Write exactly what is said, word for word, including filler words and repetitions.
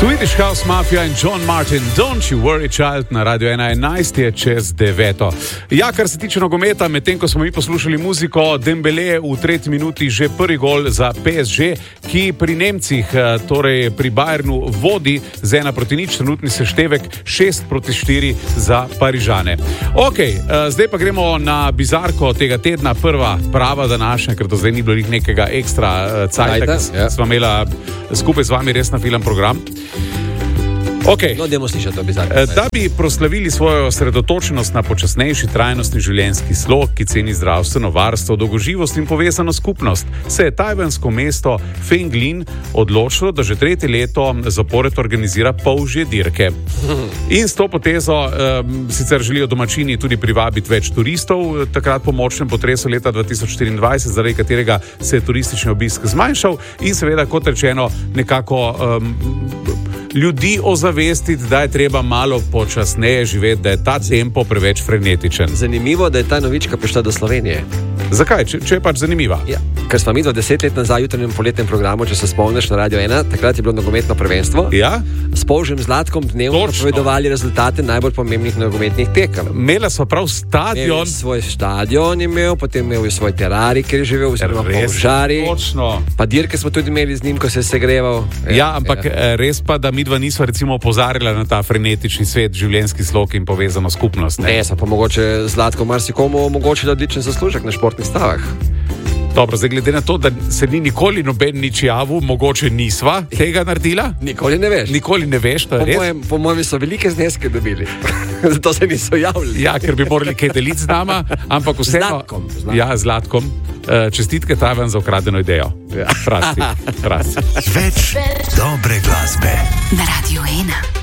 Swedish House Mafia in John Martin, Don't You Worry Child, na Radio ena enajst je čez deveto. Ja, kar se tiče nogometa, medtem ko smo mi poslušali muziko, Dembele v tretji minuti že prvi gol za P S G, ki pri Nemcih, torej pri Bayernu, vodi z ena proti nič, trenutni seštevek šest proti štiri za Parižane. Ok, zdaj pa gremo na bizarko tega tedna, prva prava današnja, ker do zdaj ni bilo nekega ekstra cajta, ki smo imela skupaj z vami res na film program. Okay. No, dajmo slišati to bizarno. Da bi proslavili svojo osredotočenost na počasnejši trajnostni življenjski slog, ki ceni zdravstveno varstvo, dolgoživost in povezano skupnost, se je tajvansko mesto Fenglin odločilo, da že tretje leto zapored organizira polžje dirke. In s to potezo um, sicer želijo domačini tudi privabiti več turistov, takrat po močnem potresu leta dva tisoč štiriindvajset, zaradi katerega se je turistični obisk zmanjšal in seveda, kot rečeno, nekako um, ljudi ozavestiti, da je treba malo počasneje živeti, da je ta tempo preveč frenetičen. Zanimivo, da je ta novička prišla do Slovenije. Zakaj? Če, če je pač zanimiva? Ja, ker smo mi do deset let nazaj jutranjem poletnem programu, če se spomniš, na Radio ena, takrat je bilo nogometno prvenstvo. Ja? S Polžem Zlatkom dnevno povedovali rezultate najbolj pomembnih nogometnih tekem. Imela so prav stadion. Imel svoj stadion imel, potem imel svoj terari, kjer je živel, oziroma Polžari. Točno. Pa dirke smo tudi imeli z njim, ko se je segreval. Ja, ja ampak ja. Res pa, da midva nisva recimo opozarjala na ta frenetični svet, življenjski slog in povezano skupnost. Ne, ne so pa mogoče Zlatko marsikomu omogočili odličen zaslužek na športnih stavah. Dobro, zdaj glede na to, da se ni nikoli noben nič javil, mogoče nisva tega naredila? Nikoli ne veš. Nikoli ne veš, to je po res. Mojem, po mojem so velike zneske dobili. Zato se niso javili. Ja, ker bi morali kaj deliti z nama, ampak vseeno... Zlatkom. Zlatkom. Ja, Zlatkom. Čestitke Tajvan za ukradeno idejo. Ja. Rasti, rasti. Več dobre glasbe. Na Radio ena.